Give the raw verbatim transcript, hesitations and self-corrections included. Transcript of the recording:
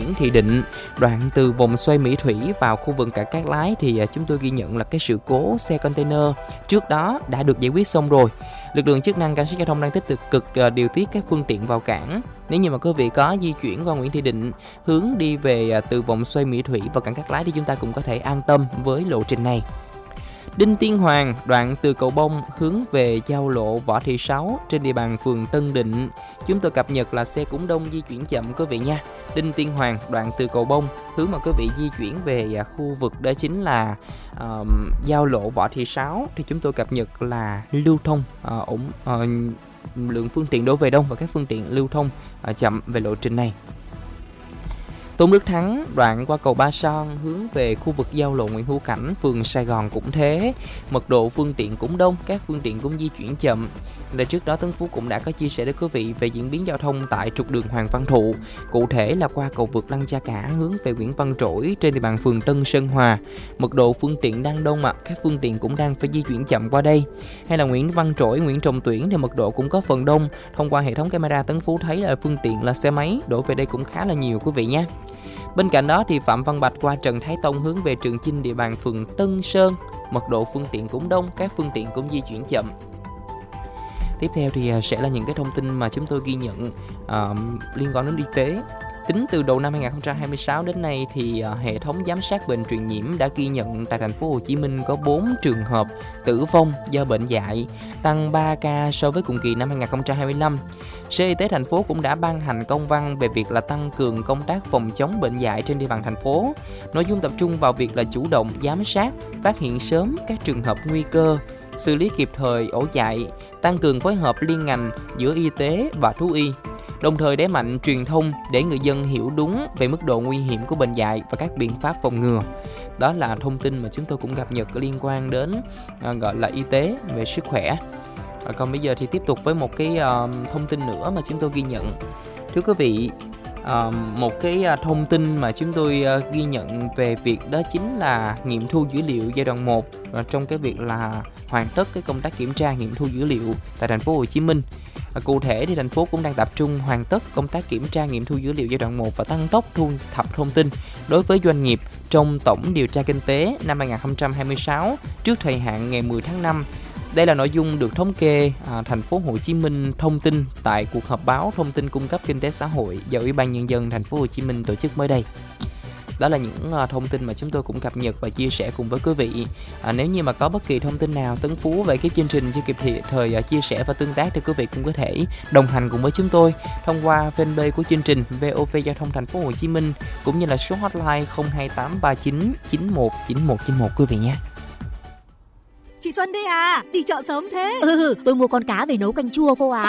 Nguyễn Thị Định, đoạn từ vòng xoay Mỹ Thủy vào khu vực Cảng Cát Lái thì chúng tôi ghi nhận là cái sự cố xe container trước đó đã được giải quyết xong rồi. Lực lượng chức năng cảnh sát giao thông đang tích cực cực điều tiết các phương tiện vào cảng. Nếu như mà quý vị có di chuyển qua Nguyễn Thị Định hướng đi về từ vòng xoay Mỹ Thủy vào Cảng Cát Lái thì chúng ta cũng có thể an tâm với lộ trình này. Đinh Tiên Hoàng, đoạn từ cầu Bông hướng về giao lộ Võ Thị Sáu trên địa bàn phường Tân Định, chúng tôi cập nhật là xe cũng đông, di chuyển chậm quý vị nha. Đinh Tiên Hoàng, đoạn từ cầu Bông hướng mà quý vị di chuyển về khu vực đó chính là uh, giao lộ Võ Thị Sáu thì chúng tôi cập nhật là lưu thông uh, ổn uh, lượng phương tiện đổ về đông và các phương tiện lưu thông uh, chậm về lộ trình này. Tôn Đức Thắng, đoạn qua cầu Ba Son hướng về khu vực giao lộ Nguyễn Hữu Cảnh, phường Sài Gòn cũng thế. Mật độ phương tiện cũng đông, các phương tiện cũng di chuyển chậm. Để trước đó Tấn Phú cũng đã có chia sẻ với quý vị về diễn biến giao thông tại trục đường Hoàng Văn Thụ. Cụ thể là qua cầu vượt Lăng Cha Cả hướng về Nguyễn Văn Trỗi trên địa bàn phường Tân Sơn Hòa. Mật độ phương tiện đang đông ạ, à, các phương tiện cũng đang phải di chuyển chậm qua đây. Hay là Nguyễn Văn Trỗi, Nguyễn Trọng Tuyển thì mật độ cũng có phần đông. Thông qua hệ thống camera Tấn Phú thấy là phương tiện là xe máy đổ về đây cũng khá là nhiều quý vị nhé. Bên cạnh đó thì Phạm Văn Bạch qua Trần Thái Tông hướng về Trường Chinh địa bàn phường Tân Sơn, mật độ phương tiện cũng đông, các phương tiện cũng di chuyển chậm. Tiếp theo thì sẽ là những cái thông tin mà chúng tôi ghi nhận uh, liên quan đến y tế. Tính từ đầu năm hai không hai sáu đến nay thì uh, hệ thống giám sát bệnh truyền nhiễm đã ghi nhận tại thành phố Hồ Chí Minh có bốn trường hợp tử vong do bệnh dại, tăng ba ca so với cùng kỳ năm hai không hai lăm. Sở Y tế thành phố cũng đã ban hành công văn về việc là tăng cường công tác phòng chống bệnh dại trên địa bàn thành phố. Nội dung tập trung vào việc là chủ động giám sát, phát hiện sớm các trường hợp nguy cơ, xử lý kịp thời ổ dại, tăng cường phối hợp liên ngành giữa y tế và thú y. Đồng thời đẩy mạnh truyền thông để người dân hiểu đúng về mức độ nguy hiểm của bệnh dại và các biện pháp phòng ngừa. Đó là thông tin mà chúng tôi cũng cập nhật liên quan đến à, gọi là y tế về sức khỏe. À, còn bây giờ thì tiếp tục với một cái uh, thông tin nữa mà chúng tôi ghi nhận. Thưa quý vị, uh, một cái uh, thông tin mà chúng tôi uh, ghi nhận về việc đó chính là nghiệm thu dữ liệu giai đoạn một uh, trong cái việc là hoàn tất cái công tác kiểm tra nghiệm thu dữ liệu tại thành phố Hồ Chí Minh. À, cụ thể thì thành phố cũng đang tập trung hoàn tất công tác kiểm tra nghiệm thu dữ liệu giai đoạn một và tăng tốc thu thập thông tin đối với doanh nghiệp trong tổng điều tra kinh tế năm hai không hai sáu trước thời hạn ngày mười tháng năm. Đây là nội dung được thống kê à, thành phố Hồ Chí Minh thông tin tại cuộc họp báo thông tin cung cấp kinh tế xã hội do Ủy ban Nhân dân thành phố Hồ Chí Minh tổ chức mới đây. Đó là những uh, thông tin mà chúng tôi cũng cập nhật và chia sẻ cùng với quý vị. À, nếu như mà có bất kỳ thông tin nào Tấn Phú về cái chương trình chưa kịp thì thời uh, chia sẻ và tương tác thì quý vị cũng có thể đồng hành cùng với chúng tôi thông qua fanpage của chương trình vê o vê Giao thông Thành phố Hồ Chí Minh cũng như là số hotline không hai tám ba chín chín một chín một chín một quý vị nhé. Chị Xuân đây à, đi chợ sớm thế. Ừ, tôi mua con cá về nấu canh chua cô ạ. À.